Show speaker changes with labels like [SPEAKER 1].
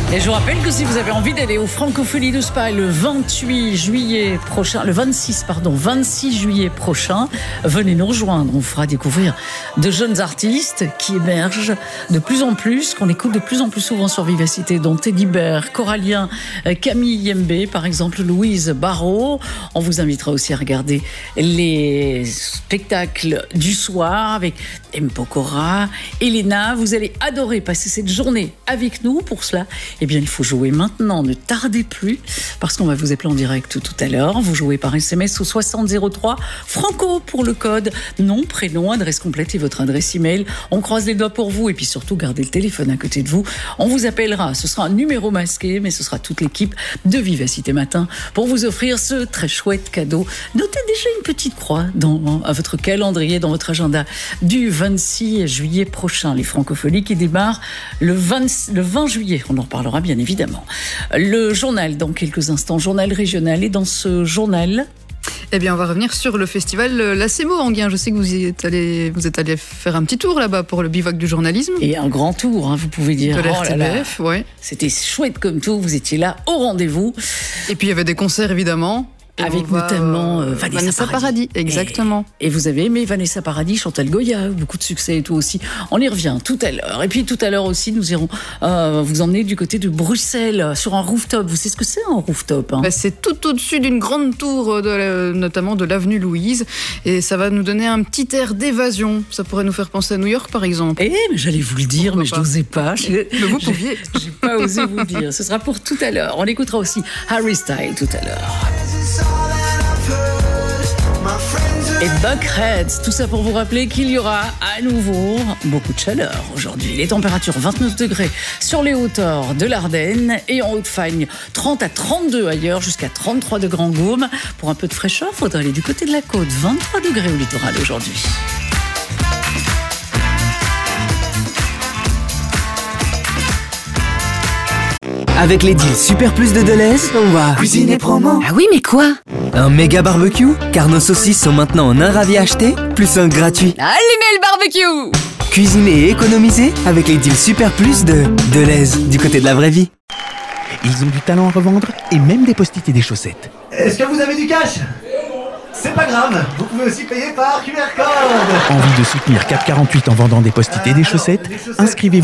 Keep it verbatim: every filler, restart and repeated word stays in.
[SPEAKER 1] Et je vous rappelle que si vous avez envie d'aller au Francophonie de Spa le vingt-huit juillet prochain, le vingt-six, pardon, vingt-six juillet prochain, venez nous rejoindre. On vous fera découvrir de jeunes artistes qui émergent de plus en plus, qu'on écoute de plus en plus souvent sur Vivacité, dont Teddy Bear, Corallien, Camille Yembe, par exemple, Louise Barrault. On vous invitera aussi à regarder les spectacles du soir avec M. Pokora, Elena. Vous allez adorer passer cette journée avec nous. Pour cela, eh bien, il faut jouer maintenant. Ne tardez plus, parce qu'on va vous appeler en direct tout, tout à l'heure. Vous jouez par S M S au soixante zéro trois. Franco pour le code. Nom, prénom, adresse complète et votre adresse email. On croise les doigts pour vous et puis surtout, gardez le téléphone à côté de vous. On vous appellera. Ce sera un numéro masqué, mais ce sera toute l'équipe de Vivacité Matin pour vous offrir ce très chouette cadeau. Notez déjà une petite croix dans à votre calendrier, dans votre agenda du vingt-six juillet prochain. Les Francophonies qui démarrent le vingt, le vingt juillet. On en reparlera bien évidemment. Le journal dans quelques instants, journal régional. Et dans ce journal...
[SPEAKER 2] Eh bien, on va revenir sur le festival La Sémo, Anguien. Je sais que vous y êtes allé, vous êtes allé faire un petit tour là-bas pour le bivouac du journalisme.
[SPEAKER 1] Et un grand tour, hein, vous pouvez dire.
[SPEAKER 2] De l'R T B F,
[SPEAKER 1] oh là là.
[SPEAKER 2] Ouais.
[SPEAKER 1] C'était chouette comme tout, vous étiez là au rendez-vous.
[SPEAKER 2] Et puis il y avait des concerts évidemment.
[SPEAKER 1] Avec
[SPEAKER 2] va,
[SPEAKER 1] notamment euh, Vanessa,
[SPEAKER 2] Vanessa Paradis. Paradis. Exactement.
[SPEAKER 1] Et, et vous avez aimé Vanessa Paradis, Chantal Goya, beaucoup de succès et tout aussi. On y revient tout à l'heure. Et puis tout à l'heure aussi, nous irons euh, vous emmener du côté de Bruxelles, sur un rooftop. Vous savez ce que c'est un rooftop, hein?
[SPEAKER 2] Bah, c'est tout au-dessus d'une grande tour, de la, notamment de l'avenue Louise. Et ça va nous donner un petit air d'évasion. Ça pourrait nous faire penser à New York, par exemple.
[SPEAKER 1] Eh, mais j'allais vous le dire, Pourquoi mais pas. je n'osais pas. Je,
[SPEAKER 2] mais vous pouviez.
[SPEAKER 1] J'ai pas osé vous le dire. Ce sera pour tout à l'heure. On écoutera aussi Harry Styles tout à l'heure. Et Buckethead, tout ça pour vous rappeler qu'il y aura à nouveau beaucoup de chaleur aujourd'hui. Les températures vingt-neuf degrés sur les hauteurs de l'Ardenne et en Haute-Fagne, trente à trente-deux ailleurs, jusqu'à trente-trois degrés en Gaume. Pour un peu de fraîcheur, il faudra aller du côté de la côte, vingt-trois degrés au littoral aujourd'hui.
[SPEAKER 3] Avec les deals Super Plus de Deleuze, on va cuisiner promo.
[SPEAKER 4] Ah oui, mais quoi?
[SPEAKER 3] Un méga barbecue, car nos saucisses sont maintenant en un ravi acheté, plus un gratuit.
[SPEAKER 4] Allumez le barbecue!
[SPEAKER 3] Cuisiner et économiser avec les deals Super Plus de Deleuze, du côté de la vraie vie.
[SPEAKER 5] Ils ont du talent à revendre et même des post-it et des chaussettes.
[SPEAKER 6] Est-ce que vous avez du cash? C'est pas grave, vous pouvez aussi payer par Q R code.
[SPEAKER 5] Envie de soutenir Cap quarante-huit en vendant des post-it et des chaussettes? Inscrivez-vous